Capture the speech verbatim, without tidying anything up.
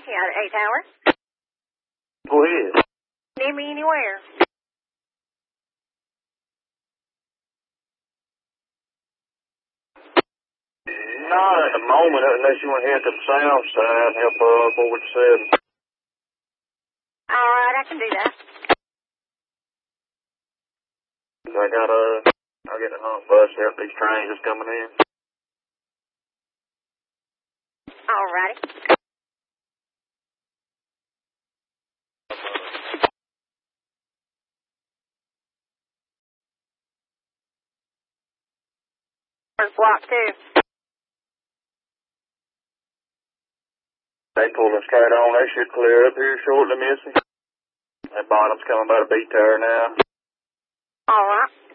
out at eight Tower. Go ahead. Need me anywhere. Not at the moment, unless you want to head to the south side and help her up over to seven. All right, I can do that. I got a, I'll get a hump bus to help these trains that's coming in. All righty. First block two. They pulling straight on. They should clear up here shortly, Missy. That bottom's coming by the beat there now. All right.